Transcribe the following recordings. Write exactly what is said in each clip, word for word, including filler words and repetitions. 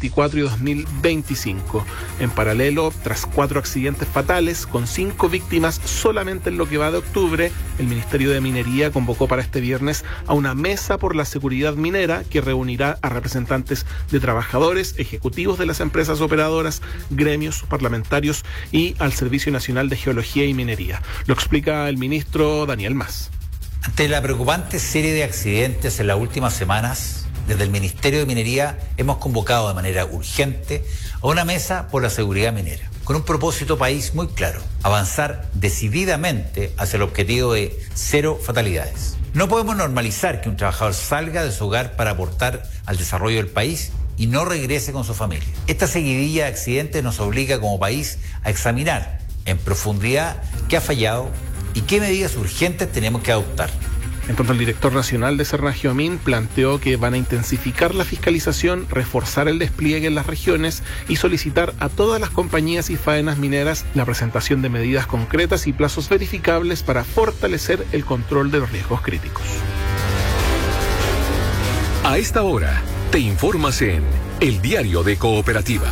veinticuatro y dos mil veinticinco. En paralelo, tras cuatro accidentes fatales con cinco víctimas solamente en lo que va de octubre, el Ministerio de Minería convocó para este viernes a una mesa por la seguridad minera que reunirá a representantes de trabajadores, ejecutivos de las empresas operadoras, gremios parlamentarios y al Servicio Nacional de Geología y Minería. Lo explica el ministro Daniel Mas. Ante la preocupante serie de accidentes en las últimas semanas, desde el Ministerio de Minería hemos convocado de manera urgente a una mesa por la seguridad minera, con un propósito país muy claro: avanzar decididamente hacia el objetivo de cero fatalidades. No podemos normalizar que un trabajador salga de su hogar para aportar al desarrollo del país y no regrese con su familia. Esta seguidilla de accidentes nos obliga como país a examinar en profundidad qué ha fallado y qué medidas urgentes tenemos que adoptar. En tanto, el director nacional de Sernagiomín planteó que van a intensificar la fiscalización, reforzar el despliegue en las regiones y solicitar a todas las compañías y faenas mineras la presentación de medidas concretas y plazos verificables para fortalecer el control de los riesgos críticos. A esta hora, te informas en El Diario de Cooperativa.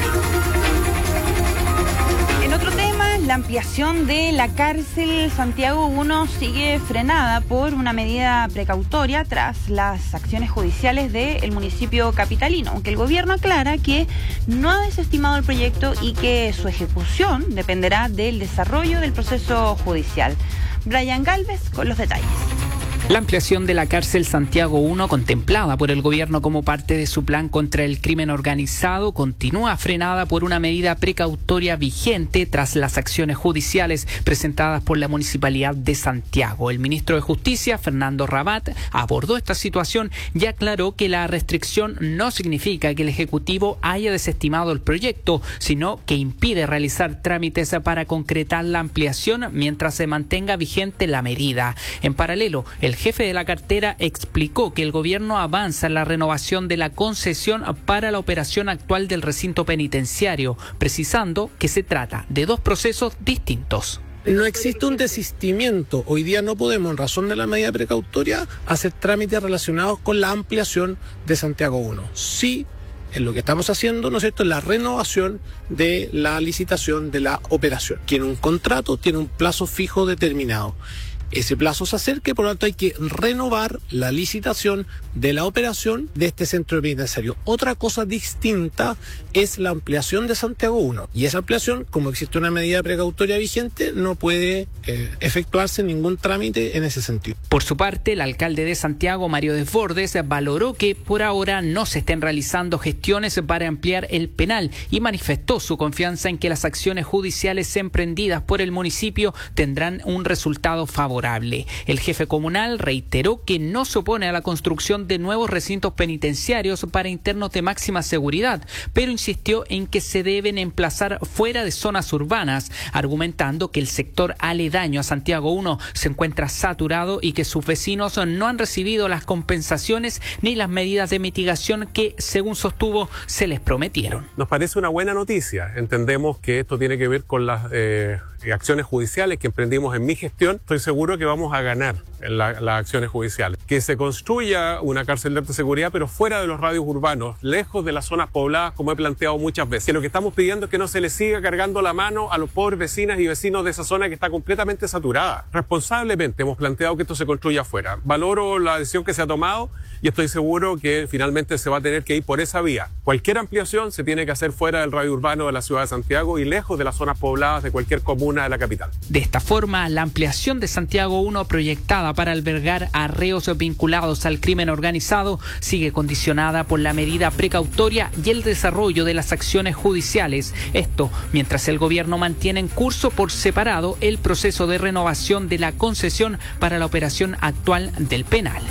La ampliación de la cárcel Santiago uno sigue frenada por una medida precautoria tras las acciones judiciales del municipio capitalino, aunque el gobierno aclara que no ha desestimado el proyecto y que su ejecución dependerá del desarrollo del proceso judicial. Brian Galvez con los detalles. La ampliación de la cárcel Santiago uno, contemplada por el gobierno como parte de su plan contra el crimen organizado, continúa frenada por una medida precautoria vigente tras las acciones judiciales presentadas por la Municipalidad de Santiago. El ministro de Justicia, Fernando Rabat, abordó esta situación y aclaró que la restricción no significa que el Ejecutivo haya desestimado el proyecto, sino que impide realizar trámites para concretar la ampliación mientras se mantenga vigente la medida. En paralelo, el El jefe de la cartera explicó que el gobierno avanza en la renovación de la concesión para la operación actual del recinto penitenciario, precisando que se trata de dos procesos distintos. No existe un desistimiento. Hoy día no podemos, en razón de la medida precautoria, hacer trámites relacionados con la ampliación de Santiago uno. Sí, en lo que estamos haciendo, ¿no es cierto?, es la renovación de la licitación de la operación, que en un contrato tiene un plazo fijo determinado. Ese plazo se acerca y por lo tanto hay que renovar la licitación de la operación de este centro penitenciario. Otra cosa distinta es la ampliación de Santiago uno. Y esa ampliación, como existe una medida precautoria vigente, no puede eh, efectuarse ningún trámite en ese sentido. Por su parte, el alcalde de Santiago, Mario Desbordes, valoró que por ahora no se estén realizando gestiones para ampliar el penal y manifestó su confianza en que las acciones judiciales emprendidas por el municipio tendrán un resultado favorable. El jefe comunal reiteró que no se opone a la construcción de nuevos recintos penitenciarios para internos de máxima seguridad, pero insistió en que se deben emplazar fuera de zonas urbanas, argumentando que el sector aledaño a Santiago uno se encuentra saturado y que sus vecinos no han recibido las compensaciones ni las medidas de mitigación que, según sostuvo, se les prometieron. Nos parece una buena noticia. Entendemos que esto tiene que ver con las eh, acciones judiciales que emprendimos en mi gestión. Estoy seguro que vamos a ganar en la, las acciones judiciales. Que se construya una cárcel de alta seguridad, pero fuera de los radios urbanos, lejos de las zonas pobladas, como he planteado muchas veces. Que lo que estamos pidiendo es que no se le siga cargando la mano a los pobres vecinas y vecinos de esa zona que está completamente saturada. Responsablemente hemos planteado que esto se construya afuera. Valoro la decisión que se ha tomado y estoy seguro que finalmente se va a tener que ir por esa vía. Cualquier ampliación se tiene que hacer fuera del radio urbano de la ciudad de Santiago y lejos de las zonas pobladas de cualquier comuna de la capital. De esta forma, la ampliación de Santiago uno, proyectada para albergar a reos vinculados al crimen organizado, sigue condicionada por la medida precautoria y el desarrollo de las acciones judiciales. Esto mientras el gobierno mantiene en curso por separado el proceso de renovación de la concesión para la operación actual del penal.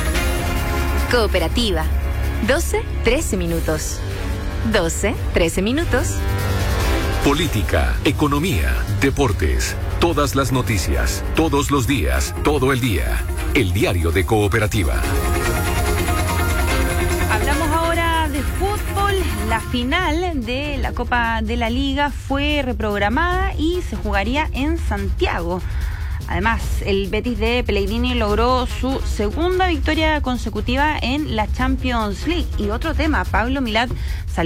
Cooperativa. doce, trece minutos. doce, trece minutos. Política, economía, deportes, todas las noticias, todos los días, todo el día. El Diario de Cooperativa. Hablamos ahora de fútbol. La final de la Copa de la Liga fue reprogramada y se jugaría en Santiago. Además, el Betis de Pellegrini logró su segunda victoria consecutiva en la Champions League. Y otro tema, Pablo Milad salió